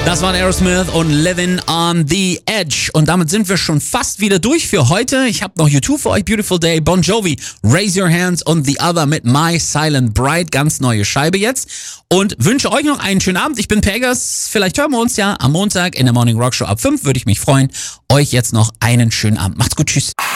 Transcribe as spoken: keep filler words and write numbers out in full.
Das waren Aerosmith und Living on the Edge. Und damit sind wir schon fast wieder durch für heute. Ich habe noch U zwei für euch, Beautiful Day, Bon Jovi, Raise Your Hands und The Other mit My Silent Bride. Ganz neue Scheibe jetzt. Und wünsche euch noch einen schönen Abend. Ich bin Pegas. Vielleicht hören wir uns ja am Montag in der Morning Rock Show ab fünf. Würde ich mich freuen. Euch jetzt noch einen schönen Abend. Macht's gut. Tschüss.